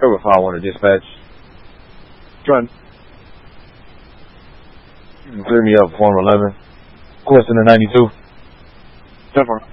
Over 500 dispatch. Go ahead. Clear me up, Form 11. Question to 92. 10-4.